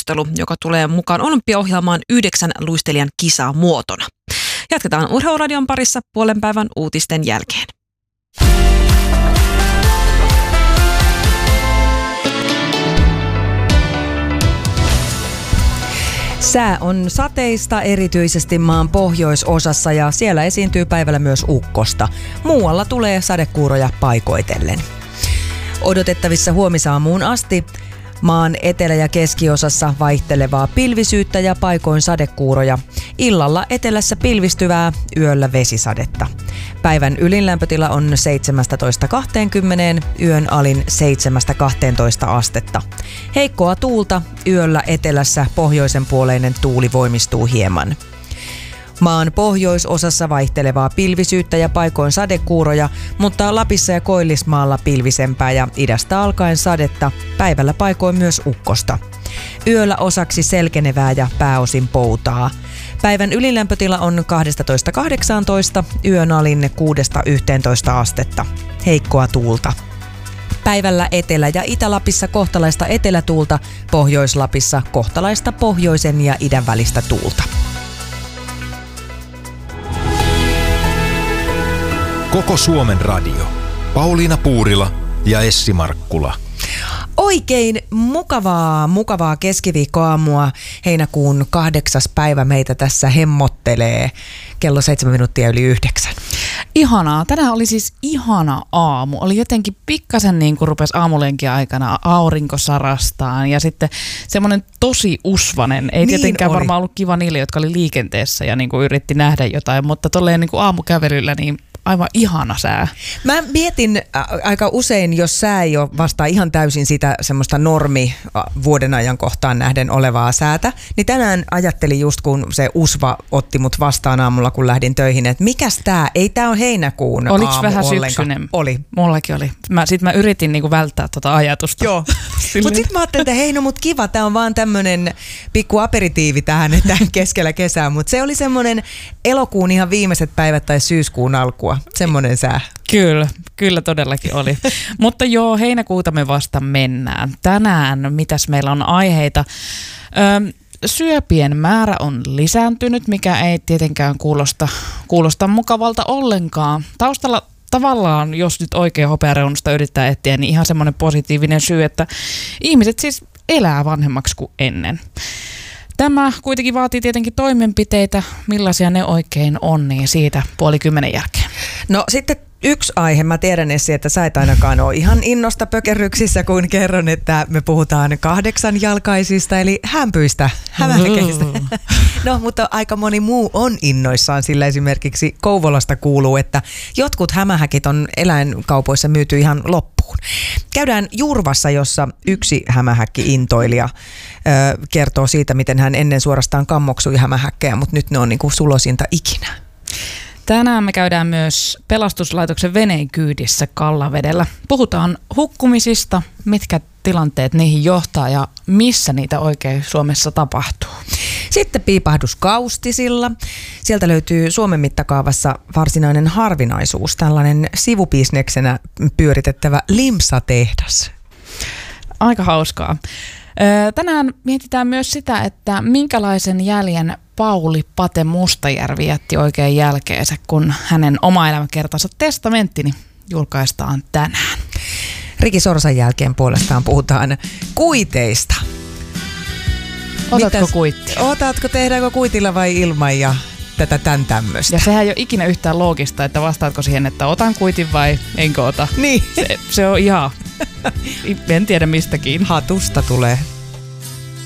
luistelu, joka tulee mukaan olympiaohjelmaan 9 luistelijan kisamuotona. Jatketaan Urheiluradion parissa puolen päivän uutisten jälkeen. Sää on sateista erityisesti maan pohjoisosassa ja siellä esiintyy päivällä myös ukkosta. Muualla tulee sadekuuroja paikoitellen. Odotettavissa huomisaamuun asti maan etelä- ja keskiosassa vaihtelevaa pilvisyyttä ja paikoin sadekuuroja. Illalla etelässä pilvistyvää, yöllä vesisadetta. Päivän ylin lämpötila on 17-20, yön alin 7-12 astetta. Heikkoa tuulta, yöllä etelässä pohjoisen puoleinen tuuli voimistuu hieman. Maan pohjoisosassa vaihtelevaa pilvisyyttä ja paikoin sadekuuroja, mutta Lapissa ja Koillismaalla pilvisempää ja idästä alkaen sadetta, päivällä paikoin myös ukkosta. Yöllä osaksi selkenevää ja pääosin poutaa. Päivän ylilämpötila on 12-18, yön alin 6-11 astetta. Heikkoa tuulta. Päivällä Etelä- ja Itä-Lapissa kohtalaista etelätuulta, Pohjois-Lapissa kohtalaista pohjoisen ja idän välistä tuulta. Koko Suomen radio. Pauliina Puurila ja Essi Markkula. Oikein mukavaa keskiviikkoaamua. Heinäkuun 8. päivä meitä tässä hemmottelee. Kello 7:07. Ihanaa. Tänään oli siis ihana aamu. Oli jotenkin pikkasen niin kuin rupesi aamulenkin aikana aurinko sarastaan ja sitten semmoinen tosi usvanen. Ei niin tietenkään oli. Varmaan ollut kiva niille, jotka oli liikenteessä ja niin kuin yritti nähdä jotain, mutta tolleen niin kuin aamukävelyllä niin aivan ihana sää. Mä mietin aika usein, jos sää ei ole vastaa ihan täysin sitä semmoista normi vuoden ajankohtaan nähden olevaa säätä, niin tänään ajattelin just, kun se usva otti mut vastaan aamulla, kun lähdin töihin, että mikäs tää, ei tää ole heinäkuun Oliko aamu vähän ollenkaan? Syksyinen? Oli. Mullakin oli. Sitten mä yritin niinku välttää tota ajatusta. Joo. Mutta sitten mä ajattelin, että hei no mut kiva, tää on vaan tämmönen pikku aperitiivi tähän, että keskellä kesää, mutta se oli semmonen elokuun ihan viimeiset päivät tai syyskuun alkua. Semmoinen sää. Kyllä todellakin oli. Mutta joo, heinäkuuta me vasta mennään. Tänään, mitäs meillä on aiheita? Syöpien määrä on lisääntynyt, mikä ei tietenkään kuulosta mukavalta ollenkaan. Taustalla tavallaan, jos nyt oikein hopeareunusta yrittää etsiä, niin ihan semmoinen positiivinen syy, että ihmiset siis elää vanhemmaksi kuin ennen. Tämä kuitenkin vaatii tietenkin toimenpiteitä, millaisia ne oikein on, niin siitä 9:30 jälkeen. No sitten yksi aihe, mä tiedän Essi, että sä et ainakaan ole ihan innosta pökerryksissä, kun kerron, että me puhutaan 8-jalkaisista, eli hämpyistä, hämähäkeistä. No, mutta aika moni muu on innoissaan, sillä esimerkiksi Kouvolasta kuuluu, että jotkut hämähäkit on eläinkaupoissa myyty ihan loppuun. Käydään Jurvassa, jossa yksi hämähäkki-intoilija kertoo siitä, miten hän ennen suorastaan kammoksui hämähäkkejä, mutta nyt ne on niin kuin sulosinta ikinä. Tänään me käydään myös pelastuslaitoksen veneen kyydissä Kallavedellä. Puhutaan hukkumisista, mitkä tilanteet niihin johtaa ja missä niitä oikein Suomessa tapahtuu. Sitten piipahdus Kaustisilla. Sieltä löytyy Suomen mittakaavassa varsinainen harvinaisuus, tällainen sivubisneksenä pyöritettävä limsatehdas. Aika hauskaa. Tänään mietitään myös sitä, että minkälaisen jäljen Pauli Pate Mustajärvi jätti oikein jälkeensä, kun hänen oma elämäkertansa testamenttini julkaistaan tänään. Riki Sorsan jälkeen puolestaan puhutaan kuiteista. Otatko kuittia? Otatko, tehdäänkö kuitilla vai ilman ja tätä tän tämmöistä? Ja sehän ei ole ikinä yhtään loogista, että vastaatko siihen, että otan kuitin vai enkö ota. Niin. Se on ihan, en tiedä mistäkin. Hatusta tulee.